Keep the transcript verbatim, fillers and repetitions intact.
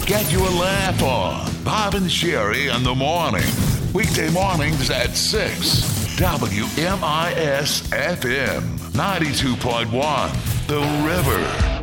get you a laugh on. Bob and Sherry in the morning. Weekday mornings at six. W M I S F M ninety-two point one. The River.